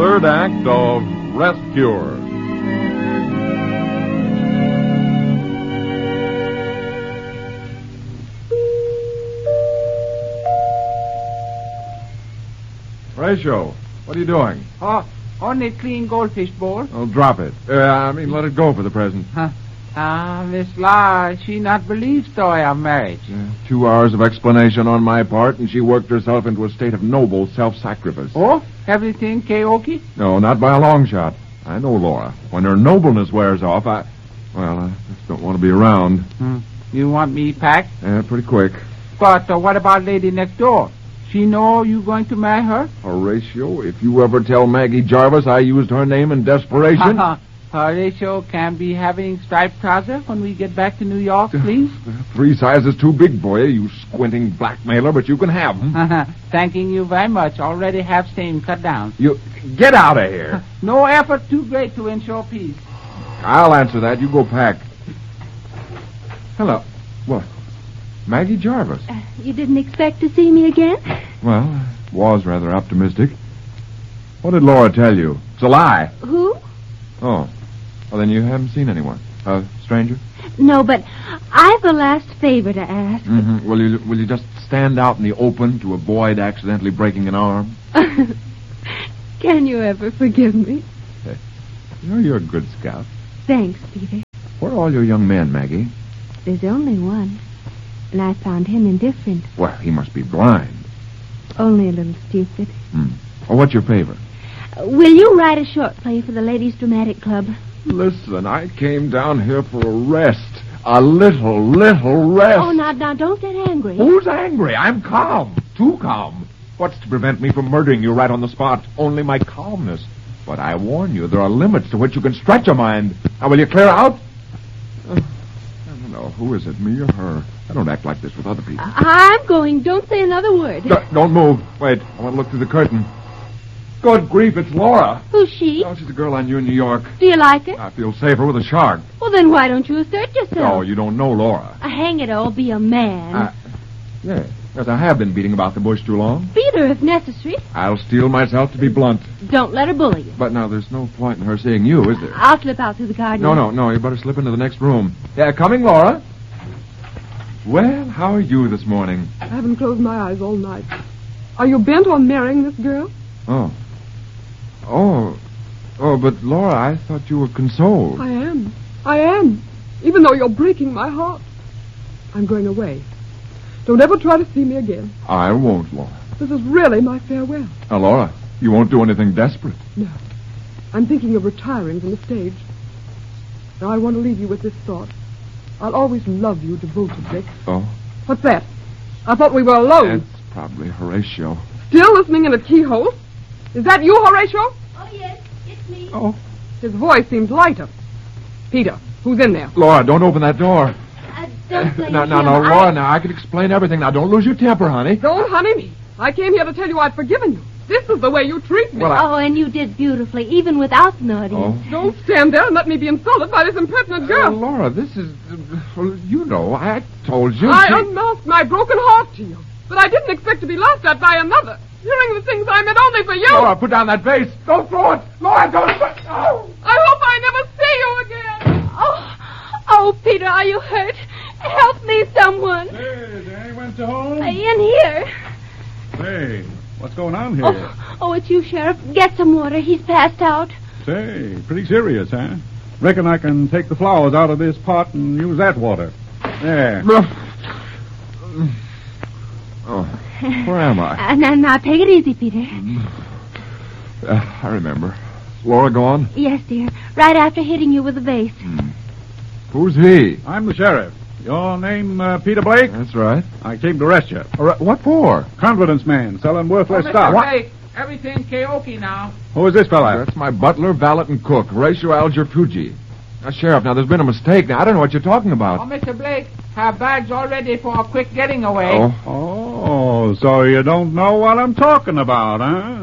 Third act of Rest Cure. Horatio, what are you doing? Oh, only clean goldfish bowl. Oh, drop it. Let it go for the present. Miss Laura, she not believe story of marriage. 2 hours of explanation on my part, and she worked herself into a state of noble self-sacrifice. Oh, everything karaoke? No, not by a long shot. I know Laura. When her nobleness wears off, I just don't want to be around. You want me packed? Yeah, pretty quick. But what about lady next door? She know you going to marry her? Horatio, if you ever tell Maggie Jarvis I used her name in desperation... Horatio can be having striped trousers when we get back to New York, please? 3 sizes too big for you, you squinting blackmailer, but you can have them. Thanking you very much. Already have same cut down. You get out of here. No effort too great to ensure peace. I'll answer that. You go pack. Hello. What? Maggie Jarvis. You didn't expect to see me again? Well, I was rather optimistic. What did Laura tell you? It's a lie. Who? Oh. Well, then you haven't seen anyone. A stranger? No, but I've a last favor to ask. Mm-hmm. Will you just stand out in the open to avoid accidentally breaking an arm? Can you ever forgive me? You're a good scout. Thanks, Peter. Where are all your young men, Maggie? There's only one. And I found him indifferent. Well, he must be blind. Only a little stupid. Well, what's your favor? Will you write a short play for the Ladies' Dramatic Club? Listen, I came down here for a rest. A little rest. Oh, now, don't get angry. Who's angry? I'm calm. Too calm. What's to prevent me from murdering you right on the spot? Only my calmness. But I warn you, there are limits to which you can stretch a mind. Now, will you clear out? I don't know. Who is it, me or her? I don't act like this with other people. I'm going. Don't say another word. Don't move. Wait, I want to look through the curtain. Good grief, it's Laura. Who's she? Oh, she's a girl I knew in New York. Do you like her? I feel safer with a shark. Well, then why don't you assert yourself? No, you don't know Laura. Hang it all, be a man. Yes, I have been beating about the bush too long. Beat her if necessary. I'll steel myself to be blunt. Don't let her bully you. But now, there's no point in her seeing you, is there? I'll slip out through the garden. No, you better slip into the next room. Yeah, coming, Laura. Well, how are you this morning? I haven't closed my eyes all night. Are you bent on marrying this girl? Oh, but Laura, I thought you were consoled. I am. Even though you're breaking my heart. I'm going away. Don't ever try to see me again. I won't, Laura. This is really my farewell. Now, Laura, you won't do anything desperate. No. I'm thinking of retiring from the stage. Now, I want to leave you with this thought. I'll always love you devotedly. Oh? What's that? I thought we were alone. It's probably Horatio. Still listening in a keyhole? Is that you, Horatio? Oh, yes, it's me. Oh. His voice seems lighter. Peter, who's in there? Laura, don't open that door. Don't blame No, him. Laura, now, I can explain everything. Now, don't lose your temper, honey. Don't honey me. I came here to tell you I've forgiven you. This is the way you treat me. Well, Oh, and you did beautifully, even without an audience. Don't stand there and let me be insulted by this impertinent girl. Laura, this is... you know, I told you... I unmasked my broken heart to you. But I didn't expect to be laughed at by another. Hearing the things I meant only for you. Laura, put down that vase. Don't throw it. Laura, don't... Oh! I hope I never see you again. Oh, Peter, are you hurt? Help me, someone. Hey, there anyone to home? In here. Hey, what's going on here? Oh, it's you, Sheriff. Get some water. He's passed out. Say, pretty serious, huh? Reckon I can take the flowers out of this pot and use that water. There. Oh, where am I? Now, take it easy, Peter. I remember. Is Laura gone? Yes, dear. Right after hitting you with the vase. Who's he? I'm the sheriff. Your name, Peter Blake? That's right. I came to arrest you. What for? Confidence man, selling worthless Mr. stock. Blake, everything karaoke now. Who is this fella? That's my butler, valet, and cook, Horatio Alger Fuji. Now, Sheriff, now, there's been a mistake. Now, I don't know what you're talking about. Oh, Mr. Blake, have bags all ready for a quick getting away. Oh, so you don't know what I'm talking about, huh?